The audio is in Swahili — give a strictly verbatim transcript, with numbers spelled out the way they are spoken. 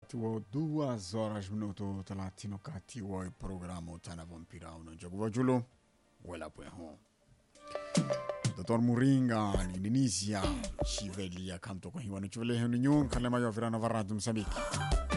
Tuo duas horas minuto talatino kati wa programa tana vampira uno jogo wajulo wala pweho. Doctor Muringa ni Indonesia Chivelia kanto kwa hiwanu chule henu nyon kalema yo virana varadu Msambiki.